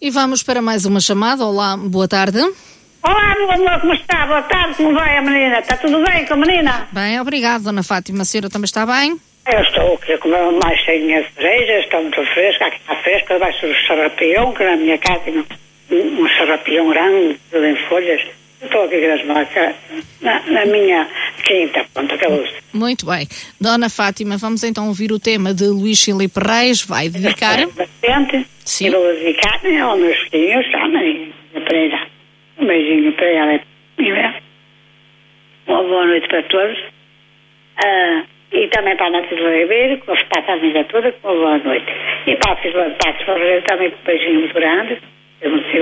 E vamos para mais uma chamada. Olá, boa tarde. Olá, meu amor, como está? Boa tarde, como vai a menina? Está tudo bem com a menina? Bem, obrigada, Dona Fátima. A senhora também está bem? Eu estou aqui a comer mais sem minhas cerejas, está muito fresca, aqui está fresca, vai ser o sarrapião, que na minha casa tem um sarrapião grande, tudo em folhas. Eu estou aqui na minha quinta, pronto, acabou. Muito bem. Dona Fátima, vamos então ouvir o tema de Luís Filipe Reis. Vai dedicar? Bastante. Sim. E vou dedicar aos meus filhos, também, para ela. Um beijinho para ela. Uma boa noite para todos. E também para a Natália Ribeiro, com os pais da família toda, uma boa noite. E para a Filha também um beijinho muito grande. Eu não sei